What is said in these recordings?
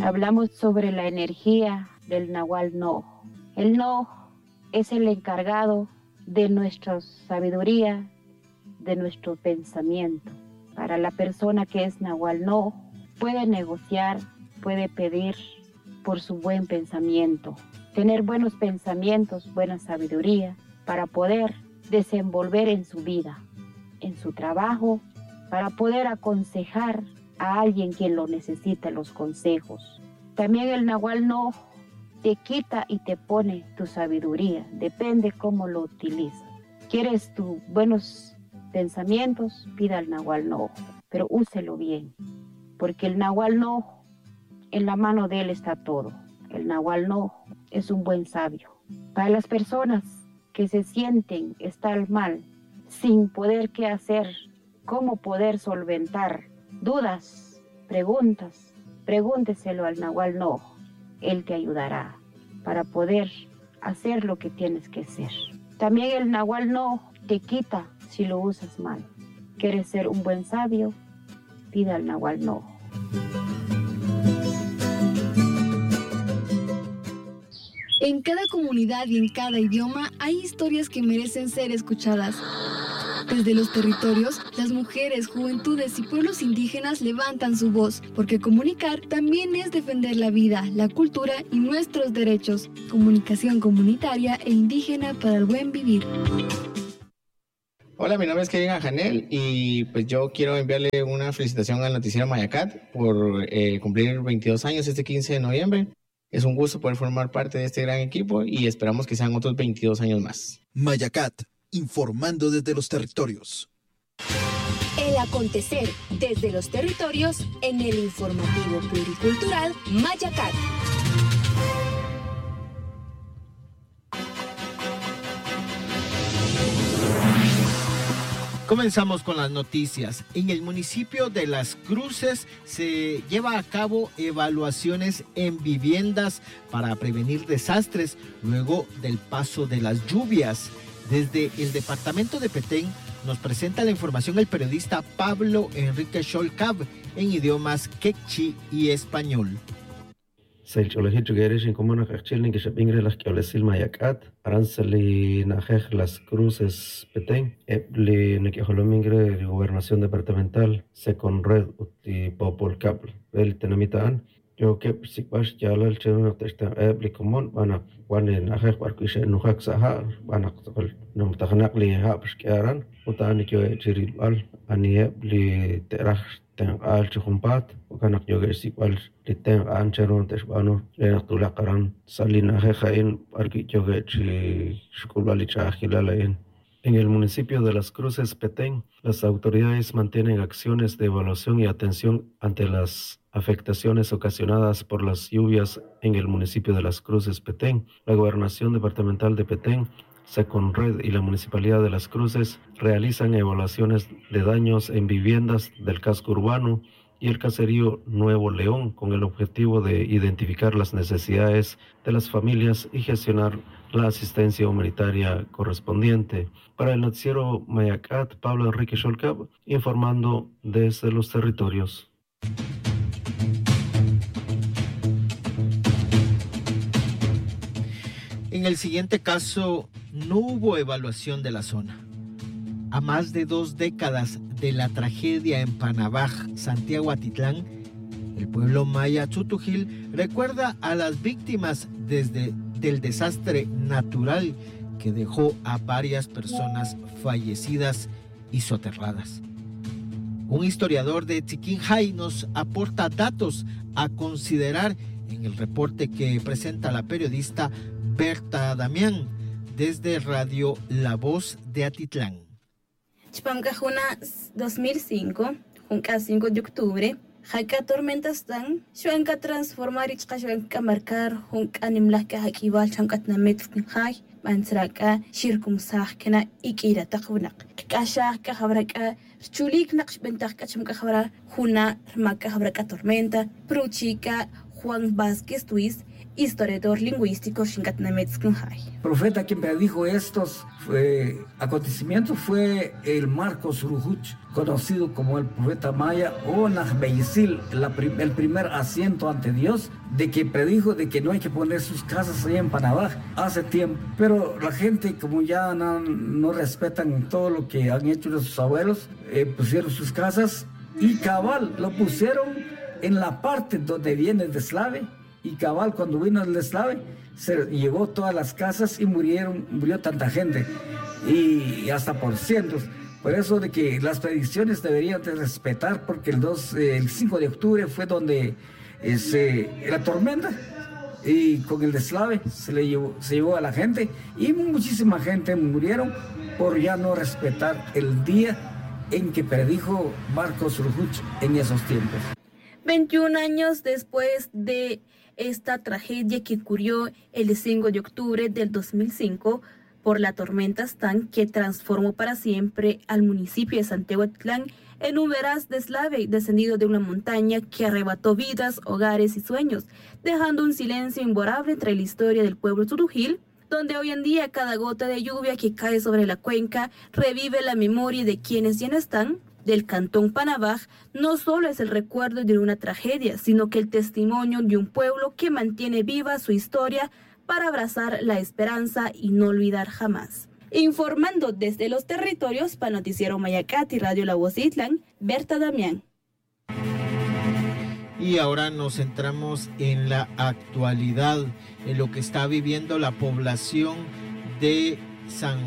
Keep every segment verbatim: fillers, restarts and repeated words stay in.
Hablamos sobre la energía del Nahual No. El No es el encargado de nuestra sabiduría, de nuestro pensamiento. Para la persona que es Nahual No, puede negociar, puede pedir por su buen pensamiento, tener buenos pensamientos, buena sabiduría, para poder desenvolver en su vida, en su trabajo, para poder aconsejar a alguien quien lo necesita los consejos. También el Nahual No te quita y te pone tu sabiduría, depende cómo lo utilizas. ¿Quieres tus buenos pensamientos? Pida al Nahual No, pero úselo bien, porque el Nahual No, en la mano de él está todo. El Nahual No es un buen sabio. Para las personas que se sienten estar mal, sin poder qué hacer, cómo poder solventar dudas, preguntas, pregúnteselo al Nahual No. Él te ayudará para poder hacer lo que tienes que hacer. También el Nahual No te quita si lo usas mal. ¿Quieres ser un buen sabio? Pida al Nahual No. En cada comunidad y en cada idioma hay historias que merecen ser escuchadas. Desde los territorios, las mujeres, juventudes y pueblos indígenas levantan su voz, porque comunicar también es defender la vida, la cultura y nuestros derechos. Comunicación comunitaria e indígena para el buen vivir. Hola, mi nombre es Kevin Ajanel y pues yo quiero enviarle una felicitación al noticiero Mayacat por eh, cumplir veintidós años este quince de noviembre. Es un gusto poder formar parte de este gran equipo y esperamos que sean otros veintidós años más. Mayacat, informando desde los territorios. El acontecer desde los territorios en el informativo pluricultural Mayacat. Comenzamos con las noticias. En el municipio de Las Cruces se lleva a cabo evaluaciones en viviendas para prevenir desastres luego del paso de las lluvias. Desde el departamento de Petén nos presenta la información el periodista Pablo Enrique Sholcab en idiomas quechua y español. Selchologi Chugueres en Comuna Cachilin que se pingre las que hablesil Mayacat, Aranceli Najej Las Cruces Petén, Epli Nequijolomingre Gobernación Departamental, Secon Red Uti Popol Capl, El Tenamitaan, yo que Sikbash Yalal Cheno Testa Epli Común, Bana, Wane Najej Barquishe Nujak Sahar, Bana Nomtajanakli Haps Kiaran, Utani Kyo Chiril Al, Ani Epli Teraj. Ten al chumpat, kanak yoga sipal ten ancharon tesbano, lenak tulakaran salina jejain arki yoga chi shkulalicha agilalain. En el municipio de Las Cruces Petén, las autoridades mantienen acciones de evaluación y atención ante las afectaciones ocasionadas por las lluvias en el municipio de Las Cruces Petén. La Gobernación Departamental de Petén, Seconred y la Municipalidad de Las Cruces realizan evaluaciones de daños en viviendas del casco urbano y el caserío Nuevo León con el objetivo de identificar las necesidades de las familias y gestionar la asistencia humanitaria correspondiente. Para el noticiero Mayacat, Pablo Enrique Sholcab, informando desde los territorios. En el siguiente caso, no hubo evaluación de la zona. A más de dos décadas de la tragedia en Panabaj, Santiago Atitlán, el pueblo maya Tzutujil recuerda a las víctimas desde del desastre natural que dejó a varias personas fallecidas y soterradas. Un historiador de Tziquinjay nos aporta datos a considerar en el reporte que presenta la periodista Berta Damián desde Radio La Voz de Atitlán. Chpancajuna dos mil cinco, junca cinco de octubre, Jaca tormentas tan, Xuanca transformar y Xuanca marcar, Junca nimlaca Hakival Chancatna Metzkinjay, Mansraka, Shirkumsaj, Kena Ikira Takunak, Kasha, Kahabraka, Chulik Naksh Bentaka Chumkajabra, Juna, Rmaka Habraka Tormenta, Pruchika, Juan Vázquez Tuis, historiador lingüístico Shinkatnametzkunjay. Profeta quien predijo estos eh, acontecimientos fue el Marcos Rujuch, conocido como el profeta maya o Najbeisil, el primer asiento ante Dios, de que predijo de que no hay que poner sus casas ahí en Panabaj hace tiempo. Pero la gente, como ya no, no respetan todo lo que han hecho de sus abuelos, eh, pusieron sus casas y cabal lo pusieron en la parte donde viene el deslave. Y cabal, cuando vino el deslave, se llevó todas las casas y murieron, murió tanta gente, y hasta por cientos. Por eso de que las predicciones deberían de respetar, porque el, dos, el cinco de octubre fue donde eh, se, la tormenta, y con el deslave se, le llevó, se llevó a la gente, y muchísima gente murieron por ya no respetar el día en que predijo Marcos Rujuch en esos tiempos. veintiún años después de esta tragedia que ocurrió el cinco de octubre del dos mil cinco por la tormenta Stan, que transformó para siempre al municipio de Santiago Atitlán en un veraz deslave descendido de una montaña que arrebató vidas, hogares y sueños, dejando un silencio imborrable entre la historia del pueblo Turujil, donde hoy en día cada gota de lluvia que cae sobre la cuenca revive la memoria de quienes ya no están. Del cantón Panabaj no solo es el recuerdo de una tragedia, sino que el testimonio de un pueblo que mantiene viva su historia para abrazar la esperanza y no olvidar jamás. Informando desde los territorios para Noticiero Mayacat y Radio La Voz de Itlán, Berta Damián. Y ahora nos centramos en la actualidad, en lo que está viviendo la población de San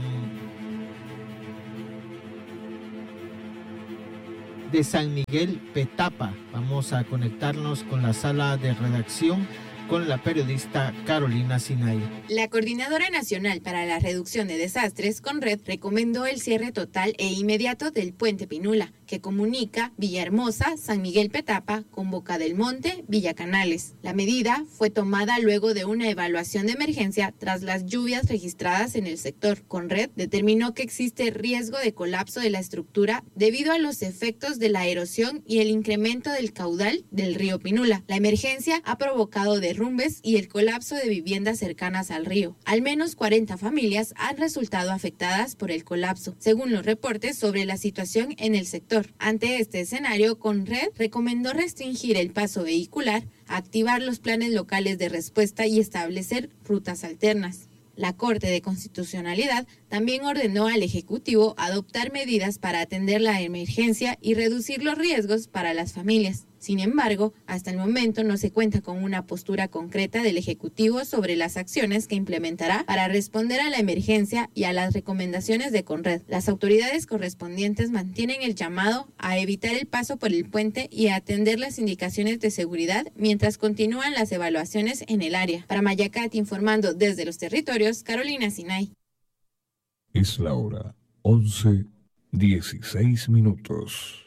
de San Miguel Petapa. Vamos a conectarnos con la sala de redacción con la periodista Carolina Sinay. La Coordinadora Nacional para la Reducción de Desastres, CONRED, recomendó el cierre total e inmediato del puente Pinula, que comunica Villahermosa, San Miguel Petapa con Boca del Monte, Villa Canales. La medida fue tomada luego de una evaluación de emergencia tras las lluvias registradas en el sector. CONRED determinó que existe riesgo de colapso de la estructura debido a los efectos de la erosión y el incremento del caudal del río Pinula. La emergencia ha provocado derrumbes y el colapso de viviendas cercanas al río. Al menos cuarenta familias han resultado afectadas por el colapso, según los reportes sobre la situación en el sector. Ante este escenario, CONRED recomendó restringir el paso vehicular, activar los planes locales de respuesta y establecer rutas alternas. La Corte de Constitucionalidad también ordenó al Ejecutivo adoptar medidas para atender la emergencia y reducir los riesgos para las familias. Sin embargo, hasta el momento no se cuenta con una postura concreta del Ejecutivo sobre las acciones que implementará para responder a la emergencia y a las recomendaciones de CONRED. Las autoridades correspondientes mantienen el llamado a evitar el paso por el puente y a atender las indicaciones de seguridad mientras continúan las evaluaciones en el área. Para Mayacat, informando desde los territorios, Carolina Sinay. Es la hora once dieciséis minutos.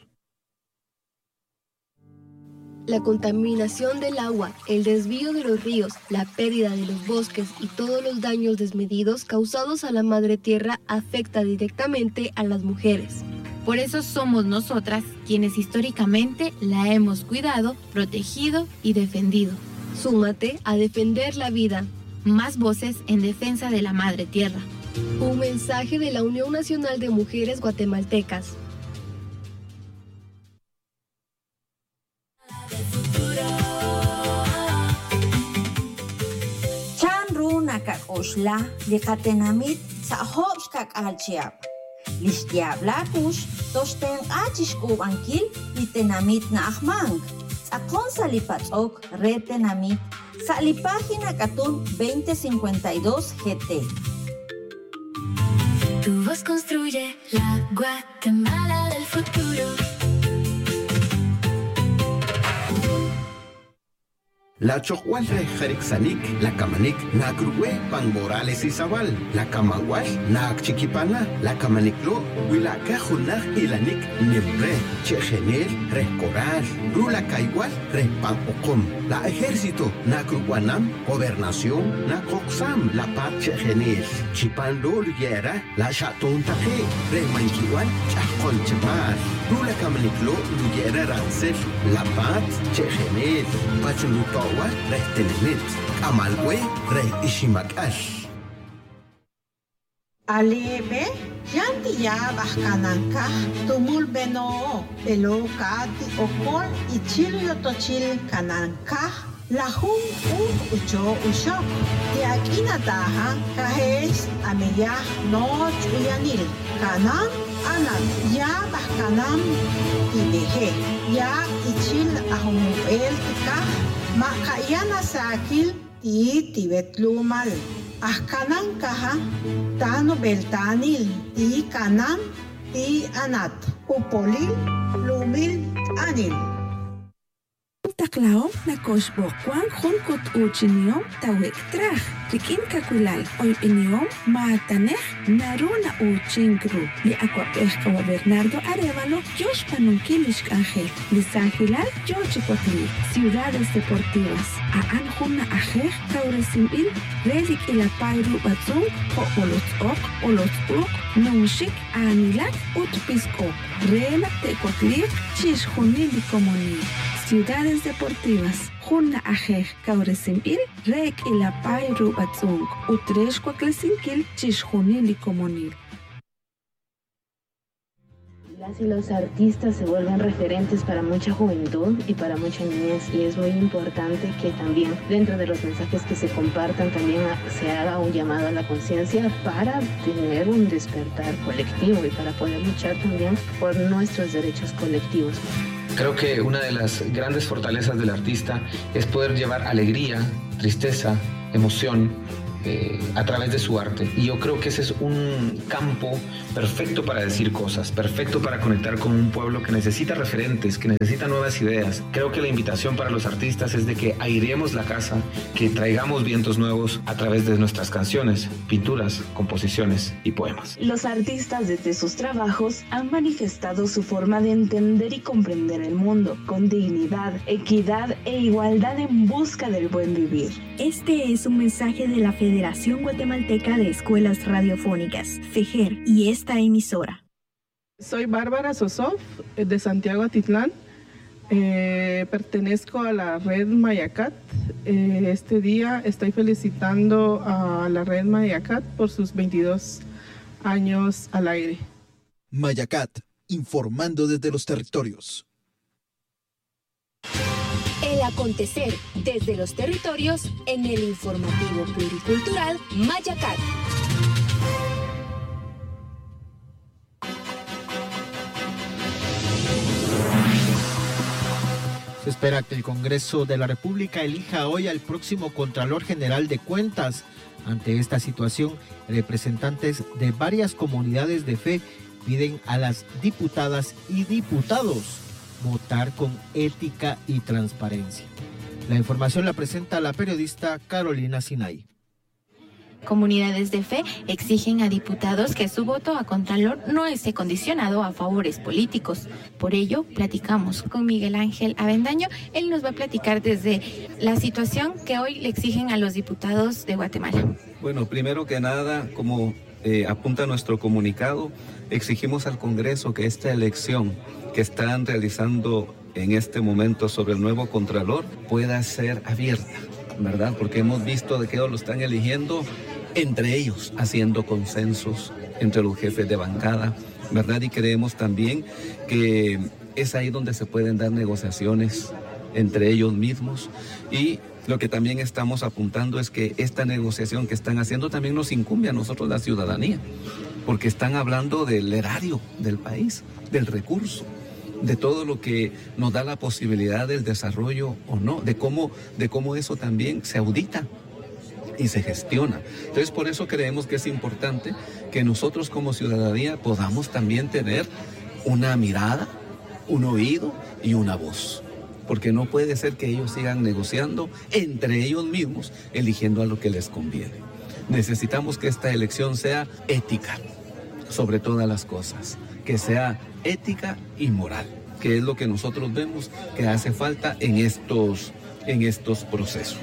La contaminación del agua, el desvío de los ríos, la pérdida de los bosques y todos los daños desmedidos causados a la madre tierra afecta directamente a las mujeres. Por eso somos nosotras quienes históricamente la hemos cuidado, protegido y defendido. Súmate a defender la vida. Más voces en defensa de la madre tierra. Un mensaje de la Unión Nacional de Mujeres Guatemaltecas. Kak osla likatenamit sa hops kak alchiap. Listiabla kush tosten achish kubankil litenamit na akmang. Sa konsa lipatsok retenamit sa lipágina katun veinte cincuenta y dos G T. Tu voz construye la Guatemala del futuro. La chocual Jerixanic, la Camanik, na Crue, Pan Morales y Zabal, la Camaguash, na Chiquipana, la Camaniclo, Huila Cajunaj y la Nick Nimbre, Chejenel, Rescoral, Rula Caigual, Respan Ocom, la Ejército, na Cruguanam, Gobernación, na Coxam, la Paz Chejenel, Chipando Luyera, la Chatón Taje, Remanquiwan, Chacon Chepar, Rula Camaniclo, Luyera Rancel, la Paz Chejenel, Pachuluto. Kamawa Rehtenemit, Kamalwe Re Ishimak'al. Alebe, yanti ya bajkananka, tumul beno, pelo kati okol ichil yotochil kananka, la hun un ucho ushok, tiakina taha, kahes, ameya, noch uyanil, kanan, anan, ya bajkanam, tibehe, ya ichil ahumuel tika, makayana sakil, ti tibetlumal. Ahkanan kaha, tano beltanil, ti kanan, ti anat, upolil, lumil, anil. Taklao na koshbo kwan jonkot uchiniom tawek traj. Rikin kakulal oy iniom maatanej naruna uchinkru. Li aquapejka wa Bernardo Arevalo, Josh Panunkilish Ángel. Li San Gilal, George Cuatli. Ciudades deportivas. A Anjuna Ajej, Tauresimil, Relik Ilapairu Batzung, o Olotzok, Olotzuk, Nunshik, Anilak, Utpisco. Rela Tecuatlik, Chishjunili Comoni. Ciudades deportivas. Juna Ajej, Kauresimil, Rek Ilapay Rubatzung, Utresh Cuaclesinkil, Chishjunili Comonil. Las y los artistas se vuelven referentes para mucha juventud y para mucha niñez, y es muy importante que también dentro de los mensajes que se compartan también se haga un llamado a la conciencia para tener un despertar colectivo y para poder luchar también por nuestros derechos colectivos. Creo que una de las grandes fortalezas del artista es poder llevar alegría, tristeza, emoción eh, a través de su arte. Y yo creo que ese es un campo perfecto para decir cosas, perfecto para conectar con un pueblo que necesita referentes, que necesita nuevas ideas. Creo que la invitación para los artistas es de que airemos la casa, que traigamos vientos nuevos a través de nuestras canciones, pinturas, composiciones y poemas. Los artistas desde sus trabajos han manifestado su forma de entender y comprender el mundo, con dignidad, equidad e igualdad en busca del buen vivir. Este es un mensaje de la Federación Guatemalteca de Escuelas Radiofónicas, FEGER, y esta emisora. Soy Bárbara Sosov, de Santiago Atitlán. Eh, pertenezco a la red Mayacat. Eh, este día estoy felicitando a la red Mayacat por sus veintidós años al aire. Mayacat, informando desde los territorios. El acontecer desde los territorios en el informativo pluricultural Mayacat. Se espera que el Congreso de la República elija hoy al próximo Contralor General de Cuentas. Ante esta situación, representantes de varias comunidades de fe piden a las diputadas y diputados votar con ética y transparencia. La información la presenta la periodista Carolina Sinay. Comunidades de fe exigen a diputados que su voto a Contralor no esté condicionado a favores políticos. Por ello, platicamos con Miguel Ángel Avendaño. Él nos va a platicar desde la situación que hoy le exigen a los diputados de Guatemala. Bueno, primero que nada, como eh, apunta nuestro comunicado, exigimos al Congreso que esta elección que están realizando en este momento sobre el nuevo Contralor pueda ser abierta, ¿verdad? Porque hemos visto de que ellos lo están eligiendo entre ellos, haciendo consensos entre los jefes de bancada, ¿verdad? Y creemos también que es ahí donde se pueden dar negociaciones entre ellos mismos, y lo que también estamos apuntando es que esta negociación que están haciendo también nos incumbe a nosotros, la ciudadanía, porque están hablando del erario del país, del recurso, de todo lo que nos da la posibilidad del desarrollo o no, de cómo, de cómo eso también se audita y se gestiona. Entonces, por eso creemos que es importante que nosotros como ciudadanía podamos también tener una mirada, un oído y una voz. Porque no puede ser que ellos sigan negociando entre ellos mismos, eligiendo a lo que les conviene. Necesitamos que esta elección sea ética, sobre todas las cosas, que sea ética y moral, que es lo que nosotros vemos que hace falta en estos, en estos procesos.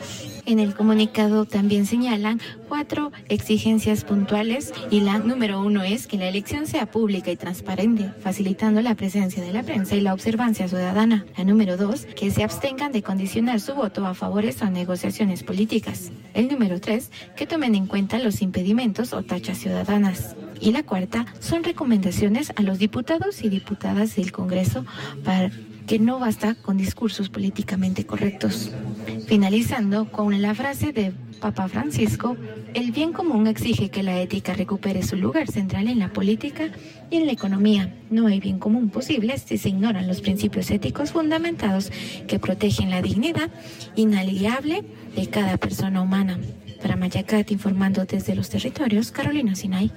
En el comunicado también señalan cuatro exigencias puntuales y la número uno es que la elección sea pública y transparente, facilitando la presencia de la prensa y la observancia ciudadana. La número dos, que se abstengan de condicionar su voto a favores o negociaciones políticas. El número tres, que tomen en cuenta los impedimentos o tachas ciudadanas. Y la cuarta, son recomendaciones a los diputados y diputadas del Congreso para que no basta con discursos políticamente correctos. Finalizando con la frase de Papa Francisco, el bien común exige que la ética recupere su lugar central en la política y en la economía. No hay bien común posible si se ignoran los principios éticos fundamentados que protegen la dignidad inalienable de cada persona humana. Para Mayacat, informando desde los territorios, Carolina Sinay.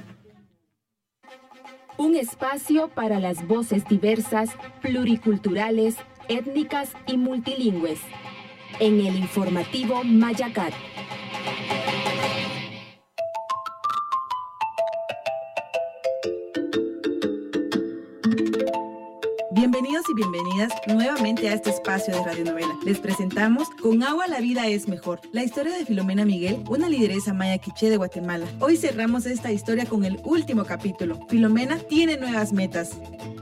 Un espacio para las voces diversas, pluriculturales, étnicas y multilingües. En el informativo Mayacat. Bienvenidos y bienvenidas nuevamente a este espacio de radionovela. Les presentamos Con agua la vida es mejor, la historia de Filomena Miguel, una lideresa maya quiché de Guatemala. Hoy cerramos esta historia con el último capítulo. Filomena tiene nuevas metas.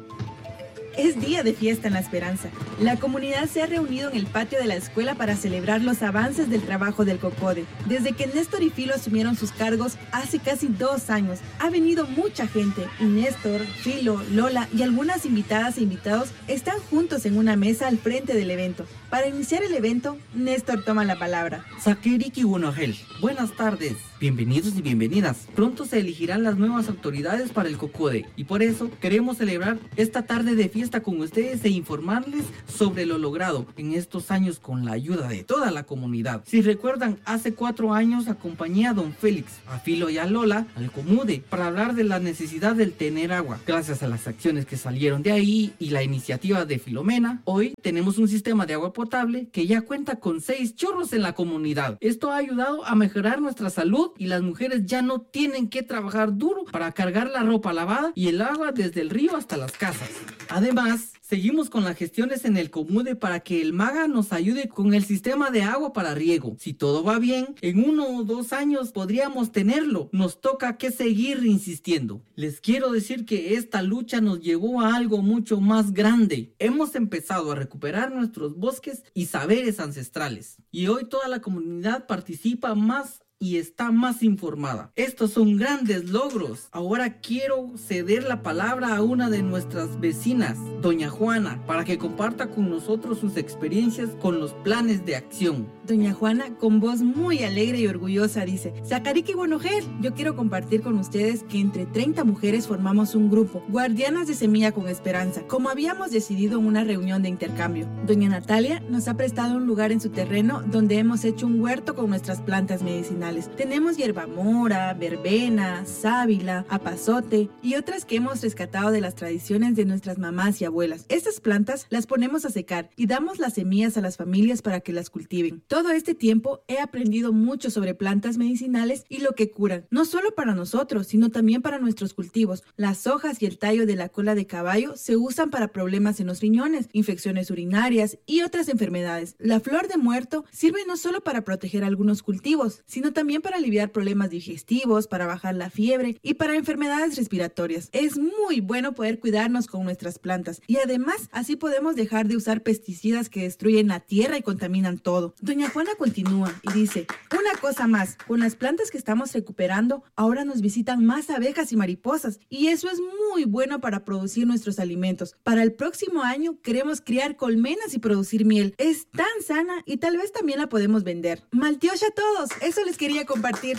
Es día de fiesta en La Esperanza. La comunidad se ha reunido en el patio de la escuela para celebrar los avances del trabajo del COCODE. Desde que Néstor y Filo asumieron sus cargos hace casi dos años, ha venido mucha gente y Néstor, Filo, Lola y algunas invitadas e invitados están juntos en una mesa al frente del evento. Para iniciar el evento, Néstor toma la palabra. Sakeriki Wunogel, buenas tardes. Bienvenidos y bienvenidas. Pronto se elegirán las nuevas autoridades para el COCODE y por eso queremos celebrar esta tarde de fiesta con ustedes e informarles sobre lo logrado en estos años con la ayuda de toda la comunidad. Si recuerdan, hace cuatro años acompañé a don Félix, a Filo y a Lola al Comude para hablar de la necesidad del tener agua. Gracias a las acciones que salieron de ahí y la iniciativa de Filomena, hoy tenemos un sistema de agua potable que ya cuenta con seis chorros en la comunidad. Esto ha ayudado a mejorar nuestra salud y las mujeres ya no tienen que trabajar duro para cargar la ropa lavada y el agua desde el río hasta las casas. Además, seguimos con las gestiones en el Comude para que el MAGA nos ayude con el sistema de agua para riego. Si todo va bien, en uno o dos años podríamos tenerlo. Nos toca que seguir insistiendo. Les quiero decir que esta lucha nos llevó a algo mucho más grande. Hemos empezado a recuperar nuestros bosques y saberes ancestrales. Y hoy toda la comunidad participa más y está más informada. Estos son grandes logros. Ahora quiero ceder la palabra a una de nuestras vecinas, doña Juana, para que comparta con nosotros sus experiencias con los planes de acción. Doña Juana, con voz muy alegre y orgullosa, dice: Sakariki Bonogel, yo quiero compartir con ustedes que entre treinta mujeres formamos un grupo, Guardianas de Semilla con Esperanza, como habíamos decidido en una reunión de intercambio. Doña Natalia nos ha prestado un lugar en su terreno donde hemos hecho un huerto con nuestras plantas medicinales. Tenemos hierbamora, verbena, sábila, apazote y otras que hemos rescatado de las tradiciones de nuestras mamás y abuelas. Estas plantas las ponemos a secar y damos las semillas a las familias para que las cultiven. Todo este tiempo he aprendido mucho sobre plantas medicinales y lo que curan, no solo para nosotros, sino también para nuestros cultivos. Las hojas y el tallo de la cola de caballo se usan para problemas en los riñones, infecciones urinarias y otras enfermedades. La flor de muerto sirve no solo para proteger algunos cultivos, sino también También para aliviar problemas digestivos, para bajar la fiebre y para enfermedades respiratorias. Es muy bueno poder cuidarnos con nuestras plantas y además así podemos dejar de usar pesticidas que destruyen la tierra y contaminan todo. Doña Juana continúa y dice: una cosa más, con las plantas que estamos recuperando, ahora nos visitan más abejas y mariposas y eso es muy bueno para producir nuestros alimentos. Para el próximo año queremos criar colmenas y producir miel. Es tan sana y tal vez también la podemos vender. Maltiocha a todos, eso les quería compartir.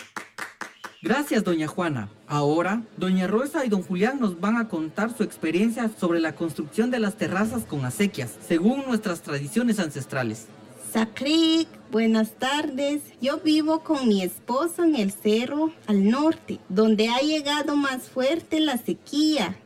Gracias, doña Juana. Ahora, doña Rosa y don Julián nos van a contar su experiencia sobre la construcción de las terrazas con acequias, según nuestras tradiciones ancestrales. Sacrik, buenas tardes. Yo vivo con mi esposo en el cerro al norte, donde ha llegado más fuerte la sequía.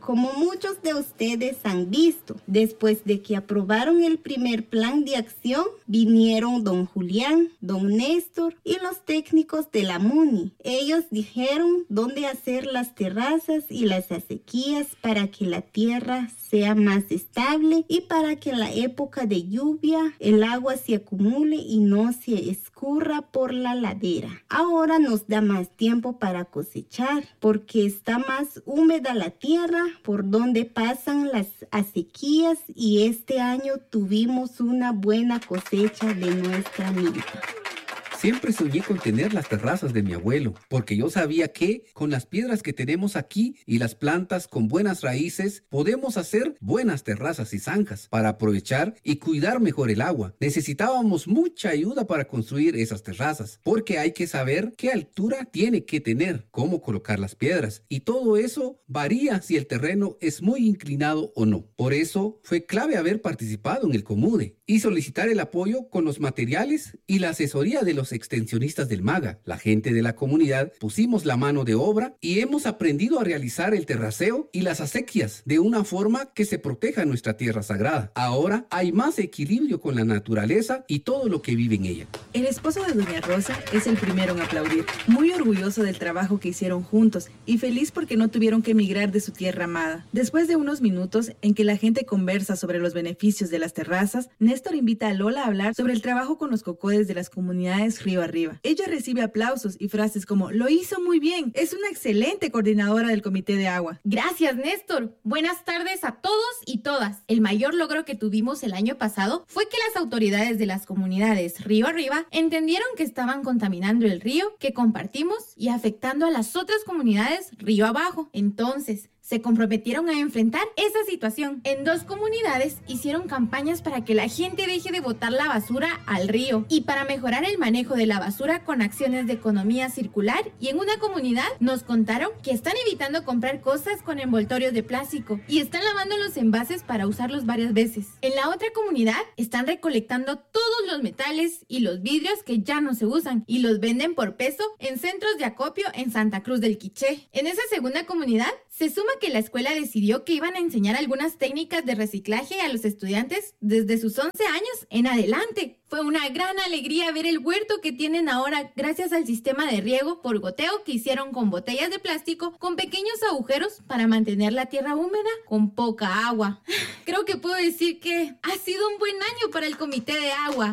Como muchos de ustedes han visto, después de que aprobaron el primer plan de acción, vinieron don Julián, don Néstor y los técnicos de la MUNI. Ellos dijeron dónde hacer las terrazas y las acequias para que la tierra sea más estable y para que en la época de lluvia el agua se acumule y no se escurra por la ladera. Ahora nos da más tiempo para cosechar porque está más húmeda la tierra por donde pasan las acequias y este año tuvimos una buena cosecha de nuestra milpa. Siempre soñé con tener las terrazas de mi abuelo, porque yo sabía que con las piedras que tenemos aquí y las plantas con buenas raíces, podemos hacer buenas terrazas y zanjas para aprovechar y cuidar mejor el agua. Necesitábamos mucha ayuda para construir esas terrazas, porque hay que saber qué altura tiene que tener, cómo colocar las piedras, y todo eso varía si el terreno es muy inclinado o no. Por eso fue clave haber participado en el Comude y solicitar el apoyo con los materiales y la asesoría de los extensionistas del MAGA. La gente de la comunidad pusimos la mano de obra y hemos aprendido a realizar el terraceo y las acequias de una forma que se proteja nuestra tierra sagrada. Ahora hay más equilibrio con la naturaleza y todo lo que vive en ella. El esposo de doña Rosa es el primero en aplaudir, muy orgulloso del trabajo que hicieron juntos y feliz porque no tuvieron que emigrar de su tierra amada. Después de unos minutos en que la gente conversa sobre los beneficios de las terrazas, Néstor invita a Lola a hablar sobre el trabajo con los cocodes de las comunidades río arriba. Ella recibe aplausos y frases como "lo hizo muy bien, es una excelente coordinadora del comité de agua". Gracias, Néstor. Buenas tardes a todos y todas. El mayor logro que tuvimos el año pasado fue que las autoridades de las comunidades río arriba entendieron que estaban contaminando el río que compartimos y afectando a las otras comunidades río abajo. Entonces, se comprometieron a enfrentar esa situación. En dos comunidades hicieron campañas para que la gente deje de botar la basura al río y para mejorar el manejo de la basura con acciones de economía circular, y en una comunidad nos contaron que están evitando comprar cosas con envoltorios de plástico y están lavando los envases para usarlos varias veces. En la otra comunidad están recolectando todos los metales y los vidrios que ya no se usan y los venden por peso en centros de acopio en Santa Cruz del Quiché. En esa segunda comunidad se suma que la escuela decidió que iban a enseñar algunas técnicas de reciclaje a los estudiantes desde sus once años en adelante. Fue una gran alegría ver el huerto que tienen ahora gracias al sistema de riego por goteo que hicieron con botellas de plástico con pequeños agujeros para mantener la tierra húmeda con poca agua. Creo que puedo decir que ha sido un buen año para el comité de agua.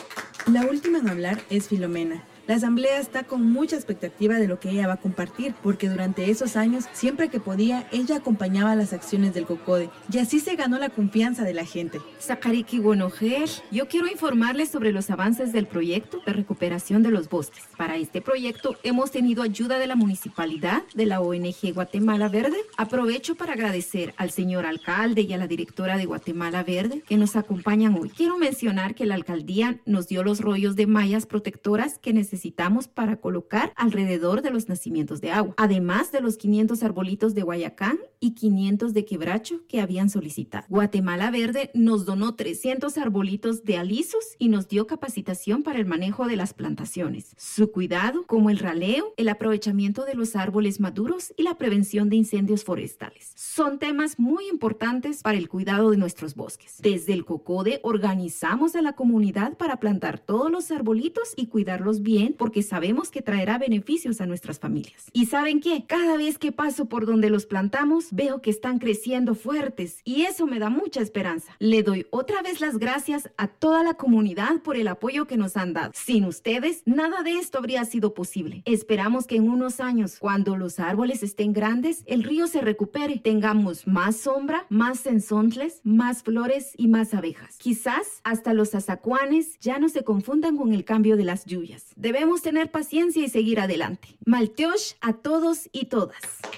La última en hablar es Filomena. La asamblea está con mucha expectativa de lo que ella va a compartir, porque durante esos años, siempre que podía, ella acompañaba las acciones del COCODE, y así se ganó la confianza de la gente. Sakariki Wonojer, yo quiero informarles sobre los avances del proyecto de recuperación de los bosques. Para este proyecto hemos tenido ayuda de la municipalidad, de la O N G Guatemala Verde. Aprovecho para agradecer al señor alcalde y a la directora de Guatemala Verde que nos acompañan hoy. Quiero mencionar que la alcaldía nos dio los rollos de mallas protectoras que necesitamos necesitamos para colocar alrededor de los nacimientos de agua, además de los quinientos arbolitos de Guayacán y quinientos de quebracho que habían solicitado. Guatemala Verde nos donó trescientos arbolitos de alisos y nos dio capacitación para el manejo de las plantaciones, su cuidado, como el raleo, el aprovechamiento de los árboles maduros y la prevención de incendios forestales. Son temas muy importantes para el cuidado de nuestros bosques. Desde el COCODE organizamos a la comunidad para plantar todos los arbolitos y cuidarlos bien, porque sabemos que traerá beneficios a nuestras familias. ¿Y saben qué? Cada vez que paso por donde los plantamos, veo que están creciendo fuertes y eso me da mucha esperanza. Le doy otra vez las gracias a toda la comunidad por el apoyo que nos han dado. Sin ustedes, nada de esto habría sido posible. Esperamos que en unos años, cuando los árboles estén grandes, el río se recupere, tengamos más sombra, más sensontles, más flores y más abejas. Quizás hasta los azacuanes ya no se confundan con el cambio de las lluvias. Debemos tener paciencia y seguir adelante. Malteosh a todos y todas.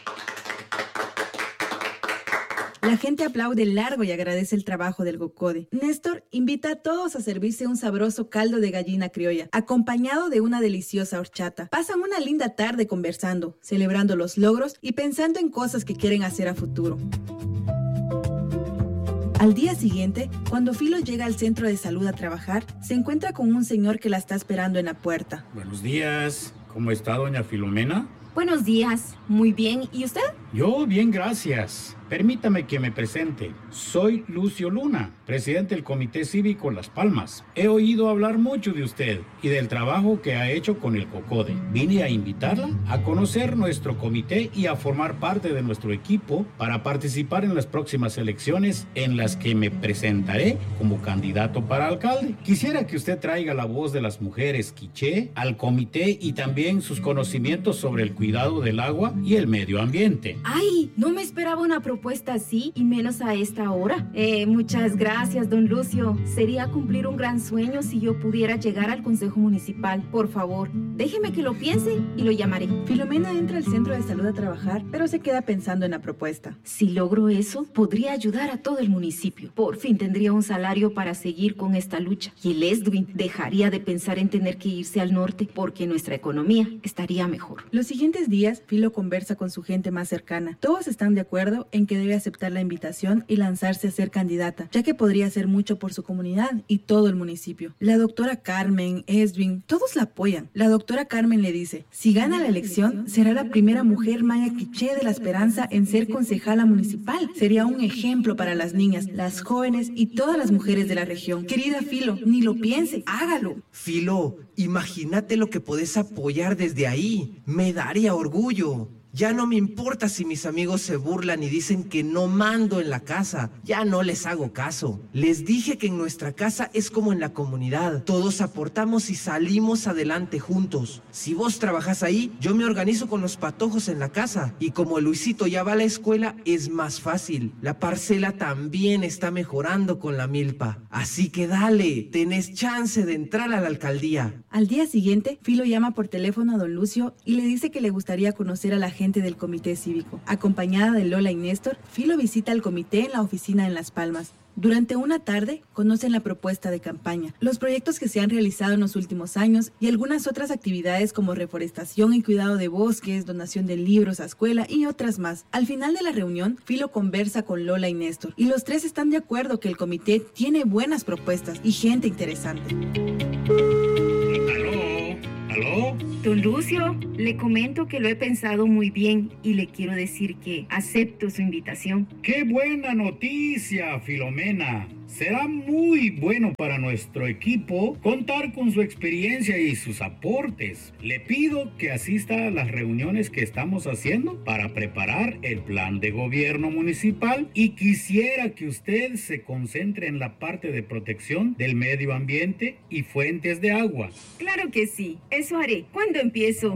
La gente aplaude largo y agradece el trabajo del COCODE. Néstor invita a todos a servirse un sabroso caldo de gallina criolla, acompañado de una deliciosa horchata. Pasan una linda tarde conversando, celebrando los logros y pensando en cosas que quieren hacer a futuro. Al día siguiente, cuando Filo llega al centro de salud a trabajar, se encuentra con un señor que la está esperando en la puerta. Buenos días, ¿cómo está doña Filomena? Buenos días, muy bien, ¿y usted? Yo bien, gracias. Permítame que me presente. Soy Lucio Luna, presidente del Comité Cívico Las Palmas. He oído hablar mucho de usted y del trabajo que ha hecho con el COCODE. Vine a invitarla a conocer nuestro comité y a formar parte de nuestro equipo para participar en las próximas elecciones en las que me presentaré como candidato para alcalde. Quisiera que usted traiga la voz de las mujeres quiché al comité y también sus conocimientos sobre el cuidado del agua y el medio ambiente. ¡Ay! No me esperaba una propuesta así y menos a esta hora. Eh, muchas gracias, don Lucio. Sería cumplir un gran sueño si yo pudiera llegar al Consejo Municipal. Por favor, déjeme que lo piense y lo llamaré. Filomena entra al centro de salud a trabajar, pero se queda pensando en la propuesta. Si logro eso, podría ayudar a todo el municipio. Por fin tendría un salario para seguir con esta lucha. Y el Esdwin dejaría de pensar en tener que irse al norte porque nuestra economía estaría mejor. Los siguientes días, Filo conversa con su gente más cercana. Todos están de acuerdo en que debe aceptar la invitación y lanzarse a ser candidata, ya que podría hacer mucho por su comunidad y todo el municipio. La doctora Carmen, Esdwin, todos la apoyan. La doctora Carmen le dice, si gana la elección, será la primera mujer maya quiché de la Esperanza en ser concejala municipal. Sería un ejemplo para las niñas, las jóvenes y todas las mujeres de la región. Querida Filo, ni lo piense, hágalo. Filo, imagínate lo que podés apoyar desde ahí. Me daría orgullo. Ya no me importa si mis amigos se burlan y dicen que no mando en la casa. Ya no les hago caso. Les dije que en nuestra casa es como en la comunidad. Todos aportamos y salimos adelante juntos. Si vos trabajas ahí, yo me organizo con los patojos en la casa. Y como Luisito ya va a la escuela, es más fácil. La parcela también está mejorando con la milpa. Así que dale, tenés chance de entrar a la alcaldía. Al día siguiente, Filo llama por teléfono a don Lucio y le dice que le gustaría conocer a la gente del comité cívico. Acompañada de Lola y Néstor, Filo visita el comité en la oficina en Las Palmas. Durante una tarde, conocen la propuesta de campaña, los proyectos que se han realizado en los últimos años y algunas otras actividades como reforestación y cuidado de bosques, donación de libros a escuela y otras más. Al final de la reunión, Filo conversa con Lola y Néstor y los tres están de acuerdo que el comité tiene buenas propuestas y gente interesante. ¿Aló? Don Lucio, le comento que lo he pensado muy bien y le quiero decir que acepto su invitación. ¡Qué buena noticia, Filomena! Será muy bueno para nuestro equipo contar con su experiencia y sus aportes. Le pido que asista a las reuniones que estamos haciendo para preparar el plan de gobierno municipal y quisiera que usted se concentre en la parte de protección del medio ambiente y fuentes de agua. Claro que sí, eso haré. ¿Cuándo empiezo?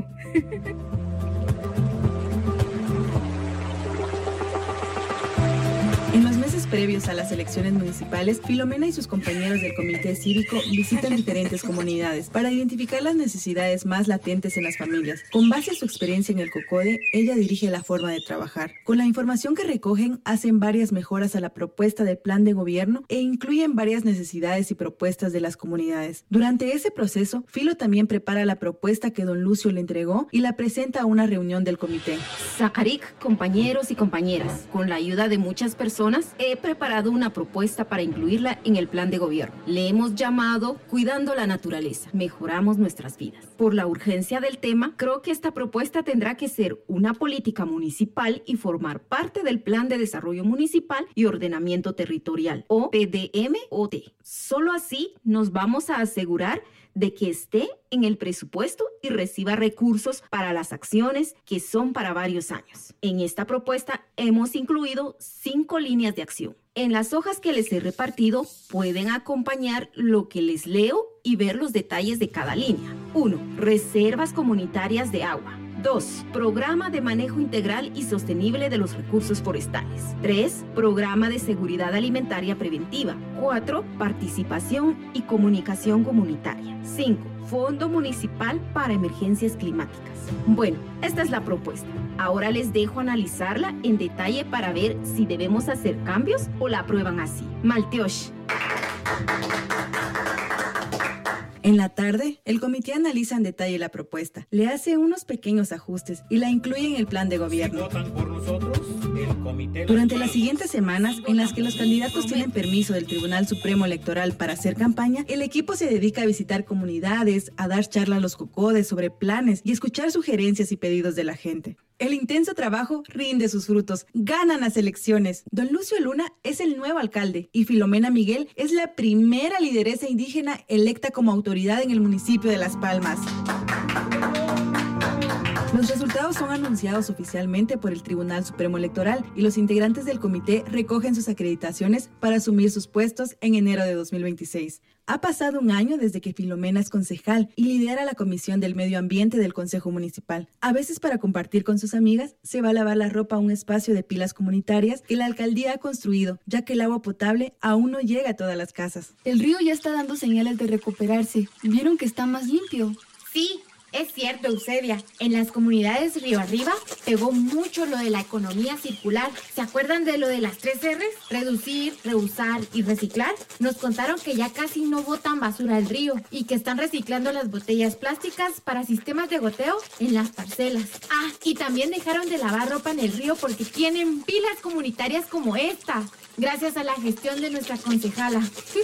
En los meses previos a las elecciones municipales, Filomena y sus compañeros del comité cívico visitan diferentes comunidades para identificar las necesidades más latentes en las familias. Con base a su experiencia en el COCODE, ella dirige la forma de trabajar. Con la información que recogen, hacen varias mejoras a la propuesta del plan de gobierno e incluyen varias necesidades y propuestas de las comunidades. Durante ese proceso, Filo también prepara la propuesta que don Lucio le entregó y la presenta a una reunión del comité. Zacarik, compañeros y compañeras, con la ayuda de muchas personas, he preparado una propuesta para incluirla en el plan de gobierno. Le hemos llamado Cuidando la Naturaleza. Mejoramos nuestras vidas. Por la urgencia del tema, creo que esta propuesta tendrá que ser una política municipal y formar parte del Plan de Desarrollo Municipal y Ordenamiento Territorial, o P D M O T. Solo así nos vamos a asegurar de que esté en el presupuesto y reciba recursos para las acciones que son para varios años. En esta propuesta hemos incluido cinco líneas de acción. En las hojas que les he repartido pueden acompañar lo que les leo y ver los detalles de cada línea. uno. Reservas comunitarias de agua. dos. Programa de manejo integral y sostenible de los recursos forestales. tres. Programa de seguridad alimentaria preventiva. cuatro. Participación y comunicación comunitaria. cinco. Fondo Municipal para Emergencias Climáticas. Bueno, esta es la propuesta. Ahora les dejo analizarla en detalle para ver si debemos hacer cambios o la aprueban así. Malteosh. En la tarde, el comité analiza en detalle la propuesta, le hace unos pequeños ajustes y la incluye en el plan de gobierno. Durante las siguientes semanas, en las que los candidatos tienen permiso del Tribunal Supremo Electoral para hacer campaña, el equipo se dedica a visitar comunidades, a dar charlas a los cocodes sobre planes y escuchar sugerencias y pedidos de la gente. El intenso trabajo rinde sus frutos. Ganan las elecciones. Don Lucio Luna es el nuevo alcalde y Filomena Miguel es la primera lideresa indígena electa como autoridad en el municipio de Las Palmas. Los resultados son anunciados oficialmente por el Tribunal Supremo Electoral y los integrantes del comité recogen sus acreditaciones para asumir sus puestos en enero de dos mil veintiséis. Ha pasado un año desde que Filomena es concejal y lidera la Comisión del Medio Ambiente del Consejo Municipal. A veces, para compartir con sus amigas, se va a lavar la ropa a un espacio de pilas comunitarias que la alcaldía ha construido, ya que el agua potable aún no llega a todas las casas. El río ya está dando señales de recuperarse. ¿Vieron que está más limpio? Sí. Es cierto, Eusebia, en las comunidades río arriba pegó mucho lo de la economía circular. ¿Se acuerdan de lo de las tres erres? Reducir, reusar y reciclar. Nos contaron que ya casi no botan basura al río y que están reciclando las botellas plásticas para sistemas de goteo en las parcelas. Ah, y también dejaron de lavar ropa en el río porque tienen pilas comunitarias como esta, gracias a la gestión de nuestra concejala.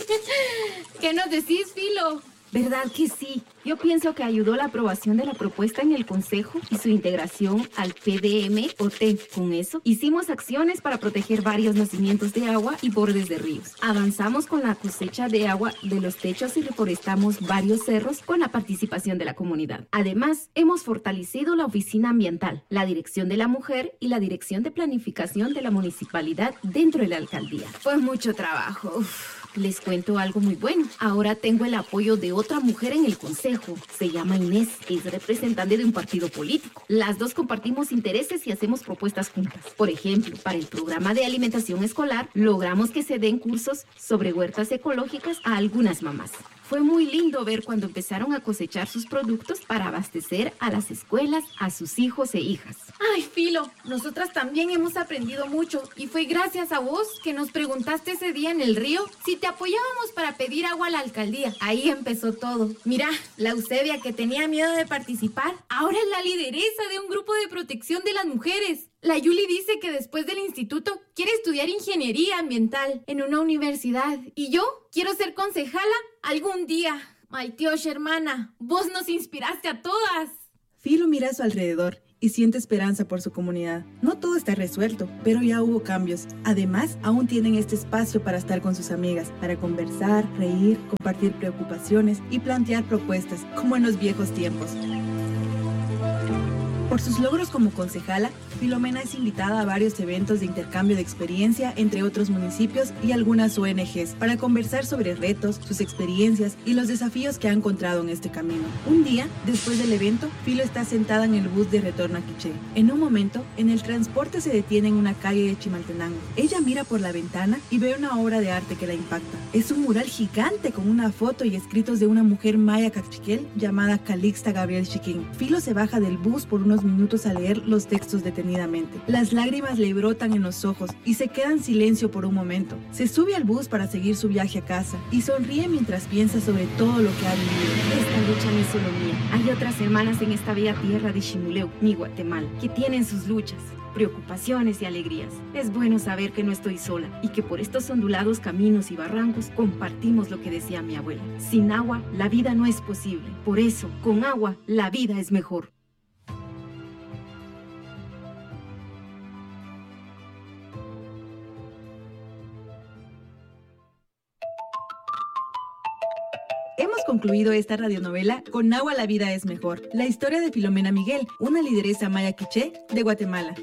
¿Qué nos decís, Filo? ¿Verdad que sí? Yo pienso que ayudó la aprobación de la propuesta en el Consejo y su integración al P D M O T. Con eso, hicimos acciones para proteger varios nacimientos de agua y bordes de ríos. Avanzamos con la cosecha de agua de los techos y reforestamos varios cerros con la participación de la comunidad. Además, hemos fortalecido la oficina ambiental, la Dirección de la Mujer y la Dirección de Planificación de la Municipalidad dentro de la alcaldía. Fue mucho trabajo. Uf. Les cuento algo muy bueno. Ahora tengo el apoyo de otra mujer en el consejo. Se llama Inés, es representante de un partido político. Las dos compartimos intereses y hacemos propuestas juntas. Por ejemplo, para el programa de alimentación escolar, logramos que se den cursos sobre huertas ecológicas a algunas mamás. Fue muy lindo ver cuando empezaron a cosechar sus productos para abastecer a las escuelas, a sus hijos e hijas. Ay, Filo, nosotras también hemos aprendido mucho y fue gracias a vos que nos preguntaste ese día en el río si te apoyábamos para pedir agua a la alcaldía. Ahí empezó todo. Mira, la Eusebia, que tenía miedo de participar, ahora es la lideresa de un grupo de protección de las mujeres. La Yuli dice que después del instituto quiere estudiar ingeniería ambiental en una universidad. Y yo quiero ser concejala algún día. Ay, Dios, hermana, vos nos inspiraste a todas. Filo mira a su alrededor y siente esperanza por su comunidad. No todo está resuelto, pero ya hubo cambios. Además, aún tienen este espacio para estar con sus amigas, para conversar, reír, compartir preocupaciones y plantear propuestas, como en los viejos tiempos. Por sus logros como concejala, Filomena es invitada a varios eventos de intercambio de experiencia entre otros municipios y algunas O N Ges para conversar sobre retos, sus experiencias y los desafíos que ha encontrado en este camino. Un día, después del evento, Filo está sentada en el bus de retorno a Quiché. En un momento, en el transporte se detiene en una calle de Chimaltenango. Ella mira por la ventana y ve una obra de arte que la impacta. Es un mural gigante con una foto y escritos de una mujer maya cachiquel llamada Calixta Gabriel Chiquín. Filo se baja del bus por unos minutos a leer los textos detenidamente. Las lágrimas le brotan en los ojos y se queda en silencio por un momento. Se sube al bus para seguir su viaje a casa y sonríe mientras piensa sobre todo lo que ha vivido. Esta lucha no es solo mía. Hay otras hermanas en esta bella tierra de Ximuleu, mi Guatemala, que tienen sus luchas, preocupaciones y alegrías. Es bueno saber que no estoy sola y que por estos ondulados caminos y barrancos compartimos lo que decía mi abuela. Sin agua, la vida no es posible. Por eso, con agua, la vida es mejor. Hemos concluido esta radionovela Con agua la vida es mejor, la historia de Filomena Miguel, una lideresa maya quiché de Guatemala.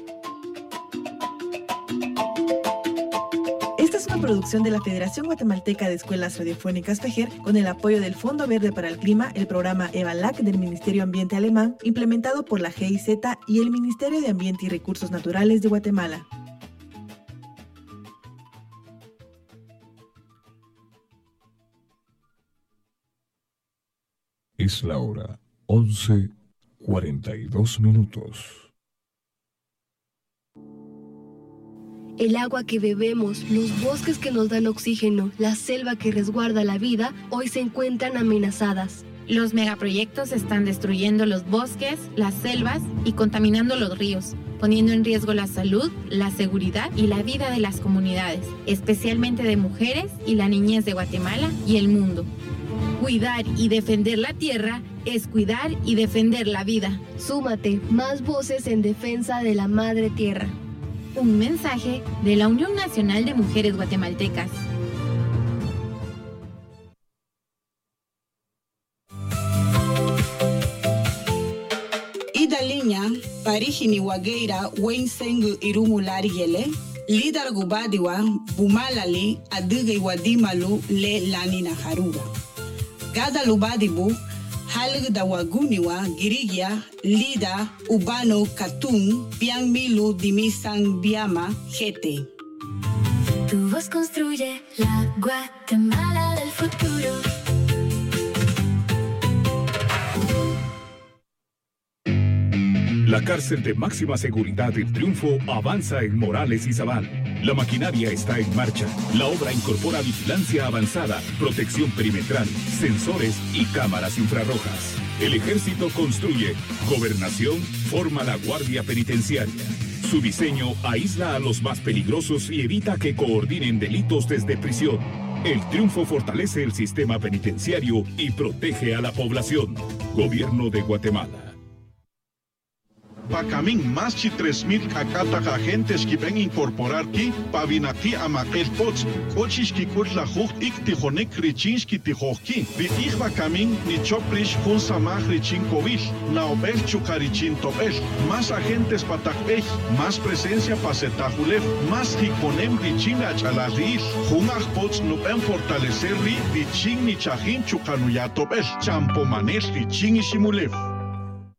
Esta es una producción de la Federación Guatemalteca de Escuelas Radiofónicas FEGER con el apoyo del Fondo Verde para el Clima, el programa EVALAC del Ministerio Ambiente Alemán, implementado por la G I Z y el Ministerio de Ambiente y Recursos Naturales de Guatemala. Es la hora once cuarenta y dos minutos. El agua que bebemos, los bosques que nos dan oxígeno, la selva que resguarda la vida, hoy se encuentran amenazadas. Los megaproyectos están destruyendo los bosques, las selvas y contaminando los ríos, poniendo en riesgo la salud, la seguridad y la vida de las comunidades, especialmente de mujeres y la niñez de Guatemala y el mundo. Cuidar y defender la tierra es cuidar y defender la vida. Súmate, más voces en defensa de la madre tierra. Un mensaje de la Unión Nacional de Mujeres Guatemaltecas. Idaliña, Parijini Wageira, Wensengu Irumular Yele, Lidar Gubadiwa, Bumalali, Adiga Wadimalu, Le Lanina Haruga. Gada Lubadibu, Halg da Waguniwa, Girigya, Lida, Ubano, Katun, Pianmilu, Dimisan, Biama, Gete. Tu voz construye la Guatemala del futuro. La cárcel de máxima seguridad El Triunfo avanza en Morales y Zabal. La maquinaria está en marcha. La obra incorpora vigilancia avanzada, protección perimetral, sensores y cámaras infrarrojas. El ejército construye. Gobernación forma la Guardia Penitenciaria. Su diseño aísla a los más peligrosos y evita que coordinen delitos desde prisión. El Triunfo fortalece el sistema penitenciario y protege a la población. Gobierno de Guatemala. Pacamín más de tres mil cacata agentes que ven incorporar aquí, pavinati a maquel pots, cochis que curt la jucht ik tijonek richins que tijoki, vitich pacamín ni choprish hun samaj richin covil, naobel chucarichin tobel, más agentes patakbej, más presencia pasetajulef, más jiconem richin achalaril, hunaj pots no ven fortalecer ri richin ni chajin chucanuyatobel, champomanel richin y simulef.